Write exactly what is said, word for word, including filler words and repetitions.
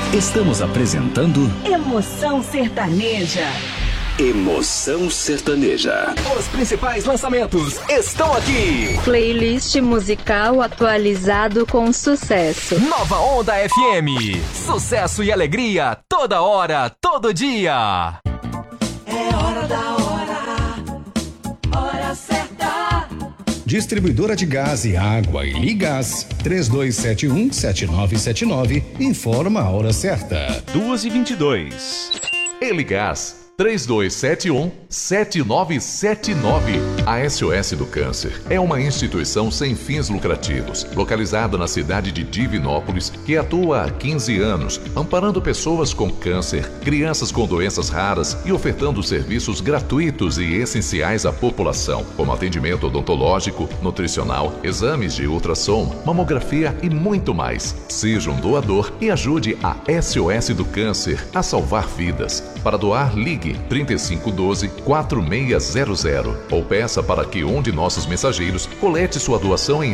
Estamos apresentando Emoção Sertaneja. Emoção Sertaneja. Os principais lançamentos estão aqui. Playlist musical atualizado com sucesso. Nova Onda F M. Sucesso e alegria toda hora, todo dia. É hora da hora. Hora certa. Distribuidora de gás e água e Ligás. três dois sete um, sete nove sete nove. Informa a hora certa. duas e vinte e dois. Eligás. três dois sete um, sete nove sete nove. A S O S do Câncer é uma instituição sem fins lucrativos, localizada na cidade de Divinópolis, que atua há quinze anos, amparando pessoas com câncer, crianças com doenças raras e ofertando serviços gratuitos e essenciais à população, como atendimento odontológico, nutricional, exames de ultrassom, mamografia e muito mais. Seja um doador e ajude a S O S do Câncer a salvar vidas. Para doar, ligue trinta e cinco doze, quatro seis zero zero ou peça para que um de nossos mensageiros colete sua doação em